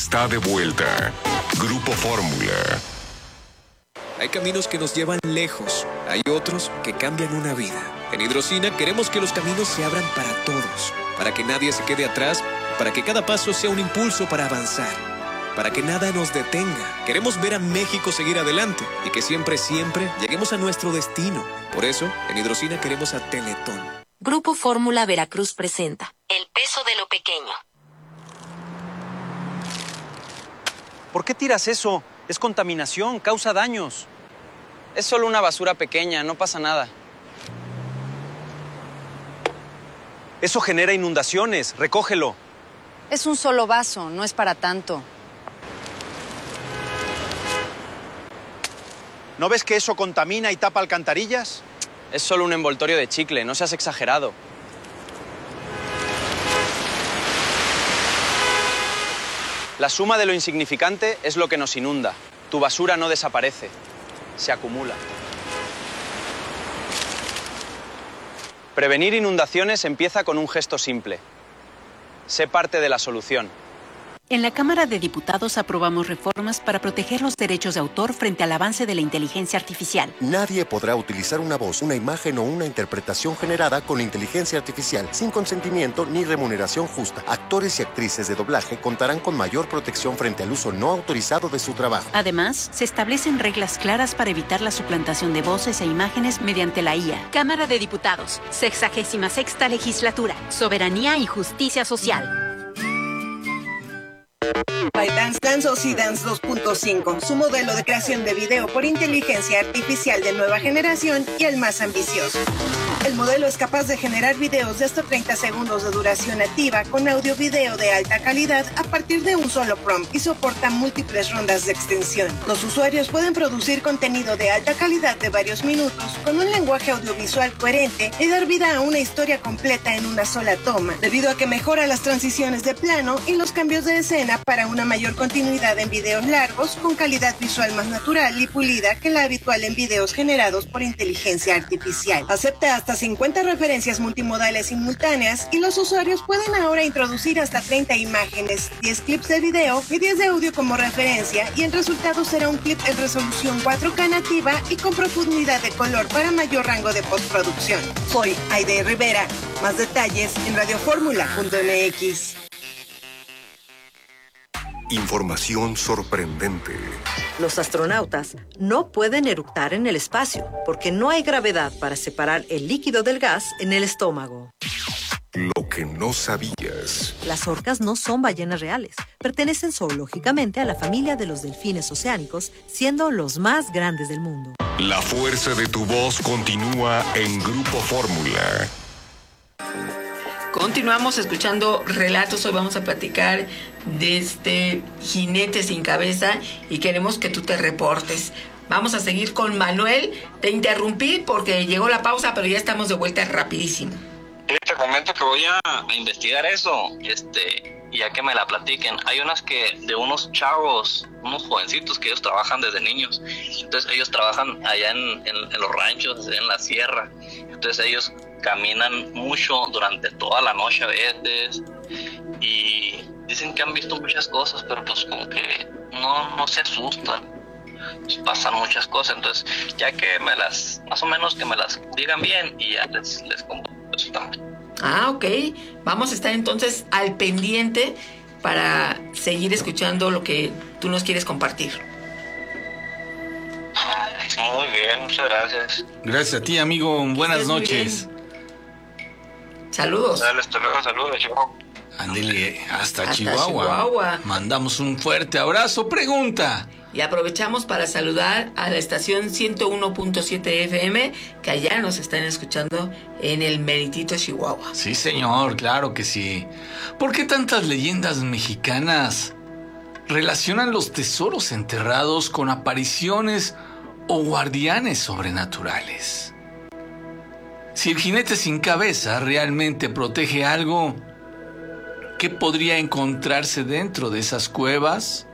está de vuelta. Grupo Fórmula. Hay caminos que nos llevan lejos, hay otros que cambian una vida. En Hidrocina queremos que los caminos se abran para todos, para que nadie se quede atrás, para que cada paso sea un impulso para avanzar, para que nada nos detenga. Queremos ver a México seguir adelante y que siempre, siempre lleguemos a nuestro destino. Por eso, en Hidrocina queremos a Teletón. Grupo Fórmula Veracruz presenta El peso de lo pequeño. ¿Por qué tiras eso? Es contaminación, causa daños. Es solo una basura pequeña, no pasa nada. Eso genera inundaciones, recógelo. Es un solo vaso, no es para tanto. ¿No ves que eso contamina y tapa alcantarillas? Es solo un envoltorio de chicle, no seas exagerado. La suma de lo insignificante es lo que nos inunda. Tu basura no desaparece, se acumula. Prevenir inundaciones empieza con un gesto simple. Sé parte de la solución. En la Cámara de Diputados aprobamos reformas para proteger los derechos de autor frente al avance de la inteligencia artificial. Nadie podrá utilizar una voz, una imagen o una interpretación generada con inteligencia artificial sin consentimiento ni remuneración justa. Actores y actrices de doblaje contarán con mayor protección frente al uso no autorizado de su trabajo. Además, se establecen reglas claras para evitar la suplantación de voces e imágenes mediante la IA. Cámara de Diputados, 66ª Legislatura, Soberanía y Justicia Social. ByteDance lanzó Seedance 2.5, su modelo de creación de video por inteligencia artificial de nueva generación y el más ambicioso. El modelo es capaz de generar videos de hasta 30 segundos de duración nativa con audio-video de alta calidad a partir de un solo prompt y soporta múltiples rondas de extensión. Los usuarios pueden producir contenido de alta calidad de varios minutos con un lenguaje audiovisual coherente y dar vida a una historia completa en una sola toma, debido a que mejora las transiciones de plano y los cambios de escena para una mayor continuidad en videos largos con calidad visual más natural y pulida que la habitual en videos generados por inteligencia artificial. Acepta hasta 50 referencias multimodales simultáneas y los usuarios pueden ahora introducir hasta 30 imágenes, 10 clips de video y 10 de audio como referencia, y el resultado será un clip en resolución 4K nativa y con profundidad de color para mayor rango de postproducción. Soy Aide Rivera. Más detalles en radioformula.mx. Información sorprendente. Los astronautas no pueden eructar en el espacio porque no hay gravedad para separar el líquido del gas en el estómago. Lo que no sabías. Las orcas no son ballenas reales. Pertenecen zoológicamente a la familia de los delfines oceánicos, siendo los más grandes del mundo. La fuerza de tu voz continúa en Grupo Fórmula. Continuamos escuchando relatos. Hoy vamos a platicar de este jinete sin cabeza y queremos que tú te reportes. Vamos a seguir con Manuel. Te interrumpí porque llegó la pausa, pero ya estamos de vuelta rapidísimo. Te comento que voy a investigar eso, y ya que me la platiquen. Hay unas que de unos chavos, unos jovencitos que ellos trabajan desde niños. Entonces ellos trabajan allá en los ranchos, en la sierra. Entonces ellos caminan mucho durante toda la noche a veces y dicen que han visto muchas cosas, pero pues como que no se asustan. Pues pasan muchas cosas. Entonces ya que más o menos que me las digan bien y ya les comparto eso también. Ah, ok. Vamos a estar entonces al pendiente para seguir escuchando lo que tú nos quieres compartir. Muy bien, muchas gracias. Gracias a ti, amigo. Buenas noches. Saludos. Dale, hasta luego, saludos, Chihuahua. Ándele, hasta Chihuahua. Mandamos un fuerte abrazo. Pregunta. Y aprovechamos para saludar a la estación 101.7 FM, que allá nos están escuchando en el meritito Chihuahua. Sí, señor, claro que sí. ¿Por qué tantas leyendas mexicanas relacionan los tesoros enterrados con apariciones o guardianes sobrenaturales? Si el jinete sin cabeza realmente protege algo, ¿qué podría encontrarse dentro de esas cuevas?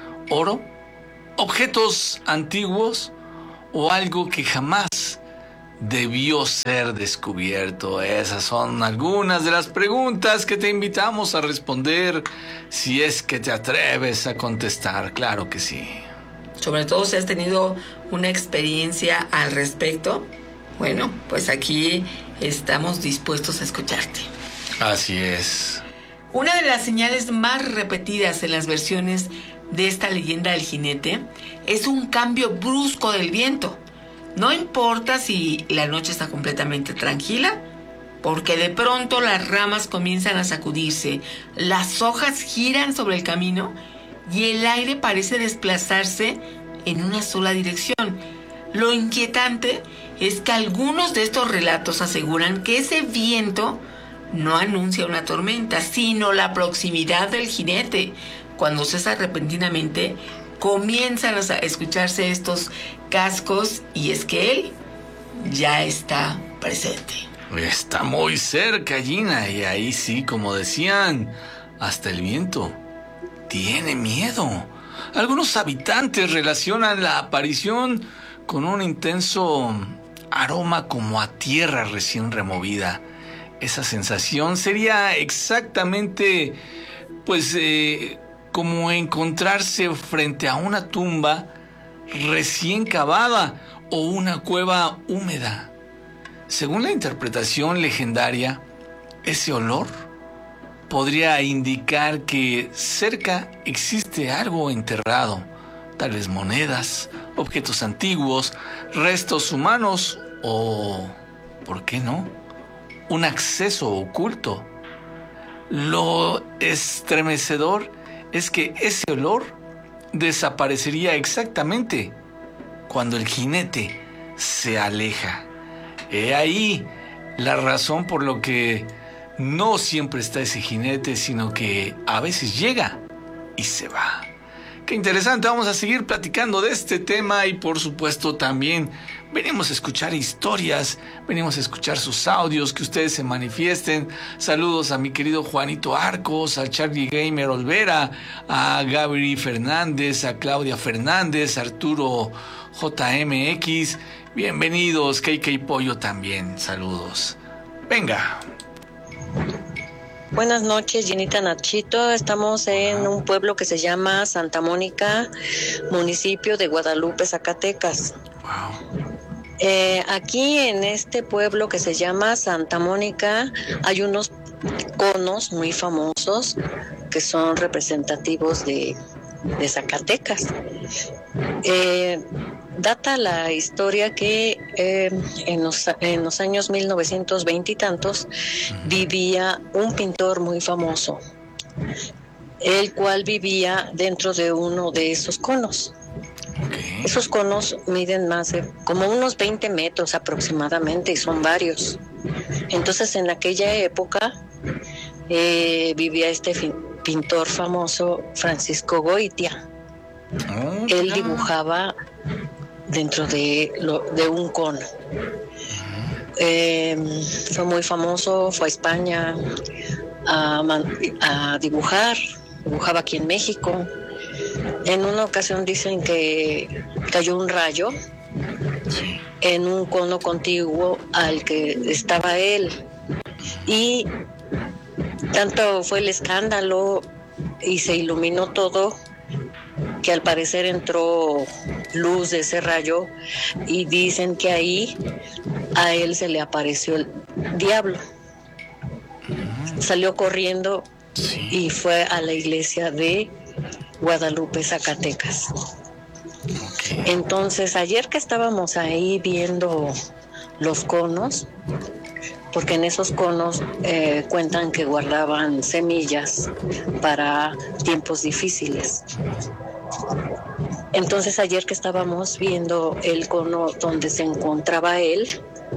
¿Oro? ¿Objetos antiguos? ¿O algo que jamás debió ser descubierto? Esas son algunas de las preguntas que te invitamos a responder, si es que te atreves a contestar. Claro que sí. Sobre todo si has tenido una experiencia al respecto. Bueno, pues aquí estamos dispuestos a escucharte. Así es. Una de las señales más repetidas en las versiones de esta leyenda del jinete es un cambio brusco del viento. No importa si la noche está completamente tranquila, porque de pronto las ramas comienzan a sacudirse, las hojas giran sobre el camino y el aire parece desplazarse en una sola dirección. Lo inquietante es que algunos de estos relatos aseguran que ese viento no anuncia una tormenta, sino la proximidad del jinete. Cuando cesa repentinamente, comienzan a escucharse estos cascos y es que él ya está presente. Está muy cerca, Gina, y ahí sí, como decían, hasta el viento tiene miedo. Algunos habitantes relacionan la aparición con un intenso aroma como a tierra recién removida. Esa sensación sería exactamente, como encontrarse frente a una tumba recién cavada o una cueva húmeda. Según la interpretación legendaria, ese olor podría indicar que cerca existe algo enterrado, tal vez monedas, objetos antiguos, restos humanos o, ¿por qué no?, un acceso oculto. Lo estremecedor es que ese olor desaparecería exactamente cuando el jinete se aleja. He ahí la razón por lo que no siempre está ese jinete, sino que a veces llega y se va. Qué interesante, vamos a seguir platicando de este tema y por supuesto también venimos a escuchar historias, venimos a escuchar sus audios, que ustedes se manifiesten. Saludos a mi querido Juanito Arcos, a Charlie Gamer Olvera, a Gabriel Fernández, a Claudia Fernández, a Arturo JMX. Bienvenidos, KK Pollo también, saludos. Venga. Buenas noches, Ginita, Nachito. Estamos en un pueblo que se llama Santa Mónica, municipio de Guadalupe, Zacatecas. Aquí en este pueblo que se llama Santa Mónica hay unos conos muy famosos que son representativos de Zacatecas. Data la historia que en los años 1920 y tantos vivía un pintor muy famoso, el cual vivía dentro de uno de esos conos. Esos conos miden como unos 20 metros aproximadamente y son varios. Entonces en aquella época vivía este pintor famoso, Francisco Goitia. Él dibujaba dentro de un cono. Fue muy famoso, fue a España a dibujaba aquí en México. En una ocasión dicen que cayó un rayo en un cono contiguo al que estaba él, y tanto fue el escándalo y se iluminó todo que al parecer entró luz de ese rayo y dicen que ahí a él se le apareció el diablo. Salió corriendo y fue a la iglesia de Guadalupe, Zacatecas. Entonces, ayer que estábamos ahí viendo los conos, porque en esos conos cuentan que guardaban semillas para tiempos difíciles. Entonces, ayer que estábamos viendo el cono donde se encontraba él,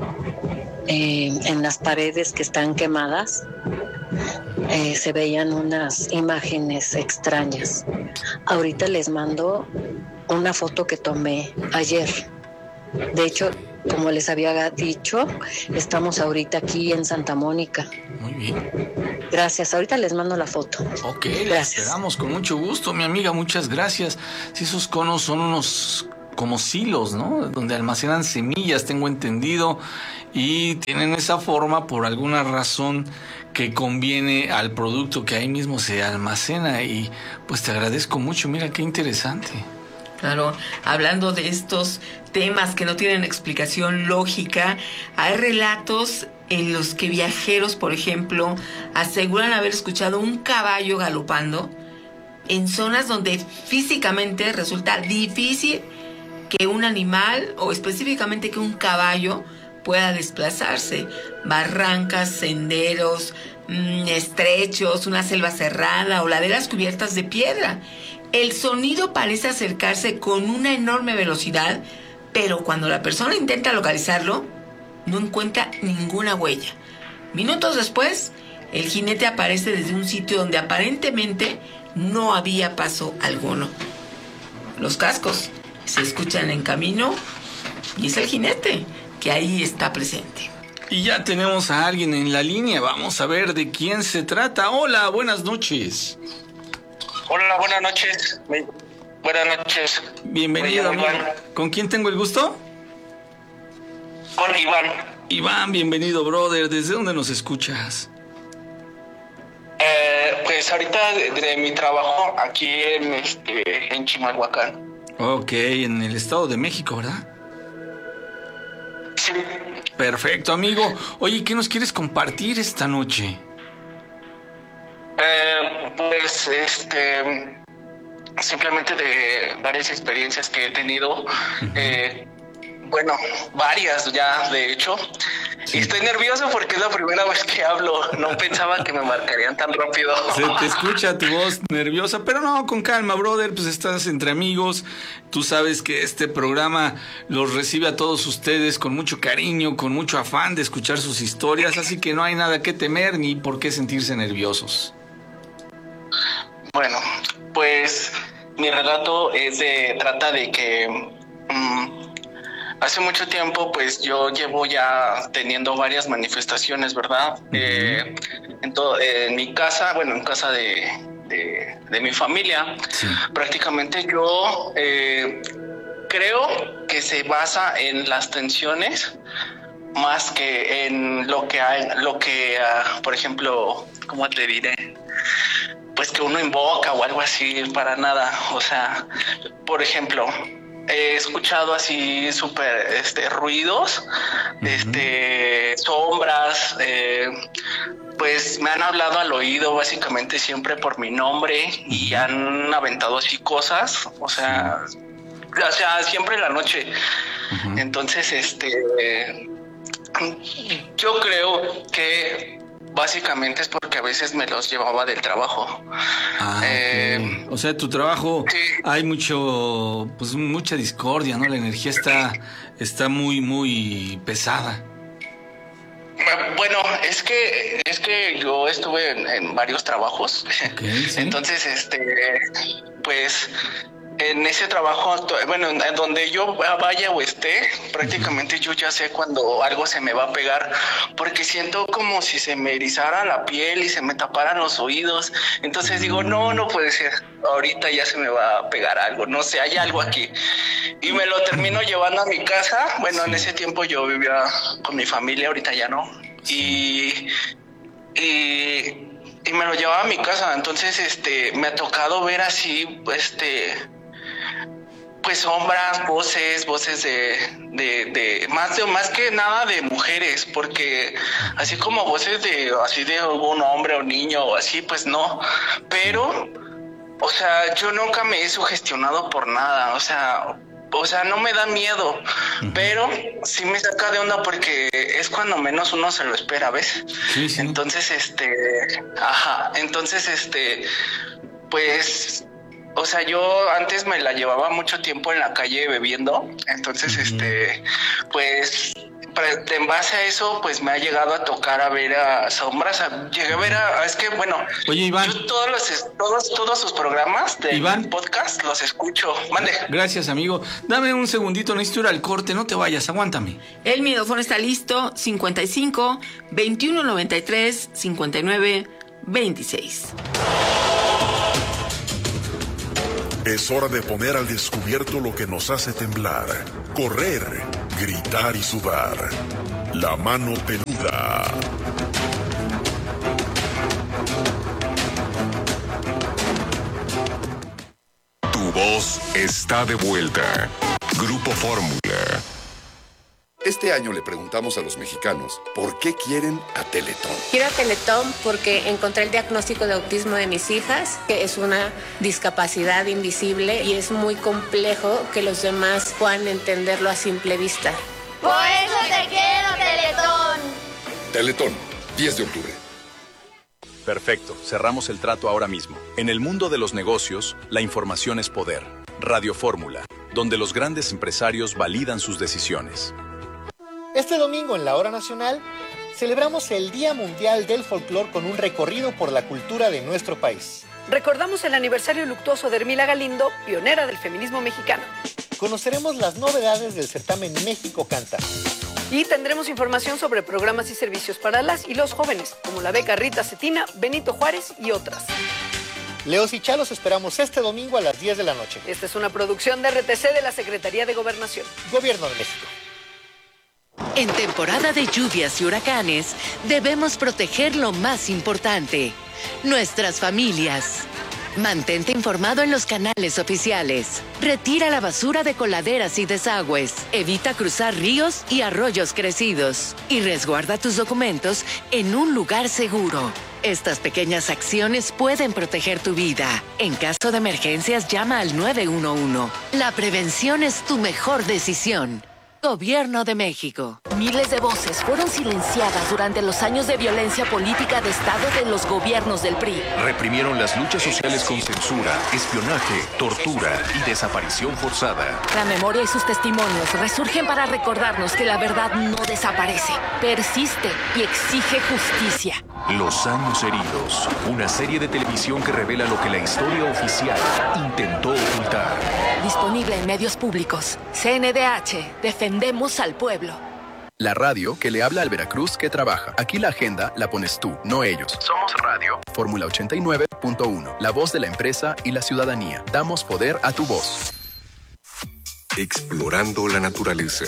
en las paredes que están quemadas, se veían unas imágenes extrañas. Ahorita les mando una foto que tomé ayer. De hecho, como les había dicho, estamos ahorita aquí en Santa Mónica. Muy bien. Gracias, ahorita les mando la foto. Ok, la esperamos con mucho gusto, mi amiga, muchas gracias. Si esos conos son unos como silos, ¿no? Donde almacenan semillas, tengo entendido, y tienen esa forma por alguna razón que conviene al producto que ahí mismo se almacena. Y pues te agradezco mucho, mira qué interesante. Claro, hablando de estos temas que no tienen explicación lógica, hay relatos en los que viajeros, por ejemplo, aseguran haber escuchado un caballo galopando en zonas donde físicamente resulta difícil que un animal, o específicamente que un caballo, pueda desplazarse. Barrancas, senderos estrechos, una selva cerrada o laderas cubiertas de piedra. El sonido parece acercarse con una enorme velocidad, pero cuando la persona intenta localizarlo, no encuentra ninguna huella. Minutos después, el jinete aparece desde un sitio donde aparentemente no había paso alguno. Los cascos se escuchan en camino y es el jinete que ahí está presente. Y ya tenemos a alguien en la línea. Vamos a ver de quién se trata. Hola, buenas noches. Hola, buenas noches. Buenas noches. Bienvenido, amigo. ¿Con quién tengo el gusto? Con Iván. Iván, bienvenido, brother. ¿Desde dónde nos escuchas? Pues ahorita de mi trabajo aquí en Chimalhuacán. Ok, en el Estado de México, ¿verdad? Sí. Perfecto, amigo. Oye, ¿qué nos quieres compartir esta noche? Pues simplemente de varias experiencias que he tenido. Bueno, varias ya, de hecho. Sí. Y estoy nervioso porque es la primera vez que hablo. No pensaba que me marcarían tan rápido. Se te escucha tu voz nerviosa, pero no, con calma, brother. Pues estás entre amigos. Tú sabes que este programa los recibe a todos ustedes con mucho cariño, con mucho afán de escuchar sus historias. Así que no hay nada que temer ni por qué sentirse nerviosos. Bueno, pues mi relato trata de que hace mucho tiempo, pues yo llevo ya teniendo varias manifestaciones, ¿verdad? En mi casa, bueno, en casa de mi familia, sí. Prácticamente yo creo que se basa en las tensiones más que en lo que por ejemplo, ¿cómo te diré? Pues que uno invoca o algo así, para nada. O sea, por ejemplo, he escuchado así súper ruidos, sombras, pues me han hablado al oído básicamente siempre por mi nombre y han aventado así cosas, o sea siempre en la noche. Entonces, yo creo que básicamente es porque a veces me los llevaba del trabajo. Okay. O sea, tu trabajo, sí. Hay mucha discordia, ¿no? La energía está muy, muy pesada. Bueno, es que yo estuve en varios trabajos. Okay, ¿sí? Entonces, pues en ese trabajo, bueno, en donde yo vaya o esté, prácticamente yo ya sé cuando algo se me va a pegar, porque siento como si se me erizara la piel y se me taparan los oídos. Entonces digo, no puede ser, ahorita ya se me va a pegar algo, no sé, hay algo aquí. Y me lo termino llevando a mi casa. Bueno, en ese tiempo yo vivía con mi familia, ahorita ya no. Y me lo llevaba a mi casa. Entonces, me ha tocado ver así, pues sombras, voces de más que nada de mujeres, porque así como voces de algún hombre o niño o así, pues no. Pero, o sea, yo nunca me he sugestionado por nada, o sea, no me da miedo, pero sí me saca de onda porque es cuando menos uno se lo espera, ¿ves? Sí. Entonces, pues, o sea, yo antes me la llevaba mucho tiempo en la calle bebiendo, entonces, pues, en base a eso, pues me ha llegado a tocar a ver a sombras, llegué a ver es que, bueno, oye, Iván, yo todos sus programas de podcast los escucho. Mande. Gracias, amigo. Dame un segundito, necesito ir al corte, no te vayas, aguántame. El micrófono está listo, 55 21 93 59 26. Es hora de poner al descubierto lo que nos hace temblar, correr, gritar y sudar. La mano peluda. Tu voz está de vuelta. Grupo Fórmula. Este año le preguntamos a los mexicanos por qué quieren a Teletón. Quiero a Teletón porque encontré el diagnóstico de autismo de mis hijas, que es una discapacidad invisible y es muy complejo que los demás puedan entenderlo a simple vista. ¡Por eso te quiero, Teletón! Teletón, 10 de octubre. Perfecto, cerramos el trato ahora mismo. En el mundo de los negocios, la información es poder. Radio Fórmula, donde los grandes empresarios validan sus decisiones. Este domingo en la Hora Nacional celebramos el Día Mundial del Folclor con un recorrido por la cultura de nuestro país. Recordamos el aniversario luctuoso de Hermila Galindo, pionera del feminismo mexicano. Conoceremos las novedades del certamen México Canta. Y tendremos información sobre programas y servicios para las y los jóvenes, como la beca Rita Cetina, Benito Juárez y otras. Leos y Chalos esperamos este domingo a las 10 de la noche. Esta es una producción de RTC de la Secretaría de Gobernación. Gobierno de México. En temporada de lluvias y huracanes, debemos proteger lo más importante, nuestras familias. Mantente informado en los canales oficiales. Retira la basura de coladeras y desagües. Evita cruzar ríos y arroyos crecidos. Y resguarda tus documentos en un lugar seguro. Estas pequeñas acciones pueden proteger tu vida. En caso de emergencias, llama al 911. La prevención es tu mejor decisión. Gobierno de México. Miles de voces fueron silenciadas durante los años de violencia política de Estado de los gobiernos del PRI. Reprimieron las luchas sociales con censura, espionaje, tortura y desaparición forzada. La memoria y sus testimonios resurgen para recordarnos que la verdad no desaparece, persiste y exige justicia. Los años heridos. Una serie de televisión que revela lo que la historia oficial intentó ocultar. Disponible en medios públicos. CNDH. Defendemos al pueblo. La radio que le habla al Veracruz que trabaja. Aquí la agenda la pones tú, no ellos. Somos radio. Fórmula 89.1. La voz de la empresa y la ciudadanía. Damos poder a tu voz. Explorando la naturaleza.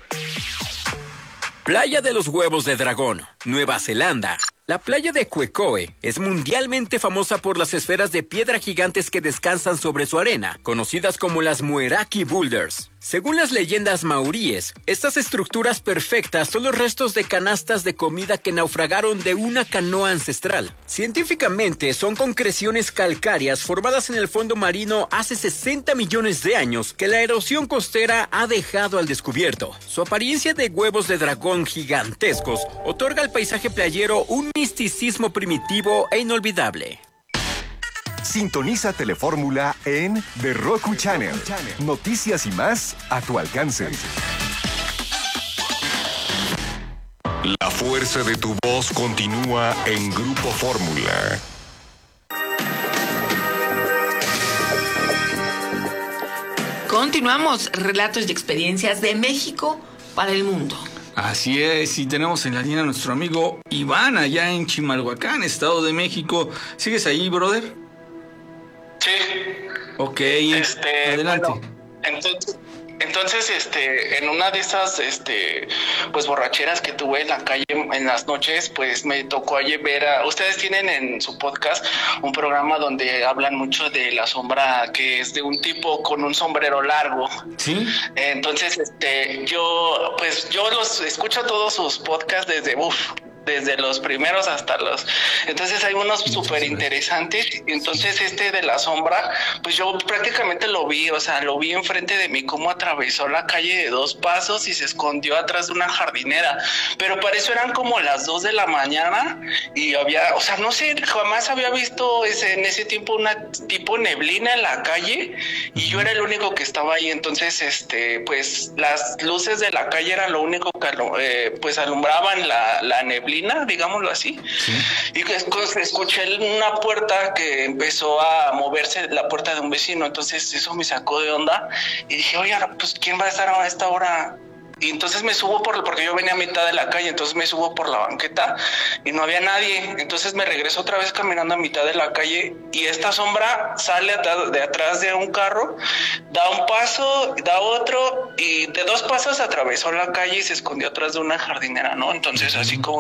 Playa de los Huevos de Dragón, Nueva Zelanda. La playa de Quecoe es mundialmente famosa por las esferas de piedra gigantes que descansan sobre su arena, conocidas como las Mueraki Boulders. Según las leyendas maoríes, estas estructuras perfectas son los restos de canastas de comida que naufragaron de una canoa ancestral. Científicamente, son concreciones calcáreas formadas en el fondo marino hace 60 millones de años que la erosión costera ha dejado al descubierto. Su apariencia de huevos de dragón gigantescos otorga al paisaje playero un misticismo primitivo e inolvidable. Sintoniza Telefórmula en The Roku Channel. Noticias y más a tu alcance. La fuerza de tu voz continúa en Grupo Fórmula. Continuamos, relatos y experiencias de México para el mundo. Así es, y tenemos en la línea a nuestro amigo Iván, allá en Chimalhuacán, Estado de México. ¿Sigues ahí, brother? Sí. Ok, adelante. Bueno, entonces, en una de esas, pues borracheras que tuve en la calle en las noches, pues me tocó ayer ver ustedes tienen en su podcast un programa donde hablan mucho de la sombra, que es de un tipo con un sombrero largo. Sí. Entonces, yo los escucho todos sus podcasts desde los primeros hasta los... Entonces hay unos súper interesantes. Entonces de la sombra, pues yo prácticamente lo vi enfrente de mí cómo atravesó la calle de 2 pasos y se escondió atrás de una jardinera. Pero para eso eran como las 2 de la mañana y había, no sé, jamás había visto en ese tiempo una tipo neblina en la calle y yo era el único que estaba ahí. Entonces, pues las luces de la calle eran lo único que pues alumbraban la neblina, digámoslo así. Sí. Y que escuché una puerta que empezó a moverse, la puerta de un vecino. Entonces eso me sacó de onda y dije, oye, pues ¿quién va a estar a esta hora Y entonces me subo porque yo venía a mitad de la calle, entonces me subo por la banqueta y no había nadie. Entonces me regreso otra vez caminando a mitad de la calle y esta sombra sale de atrás de un carro, da un paso, da otro y de 2 pasos atravesó la calle y se escondió atrás de una jardinera, ¿no? Entonces así como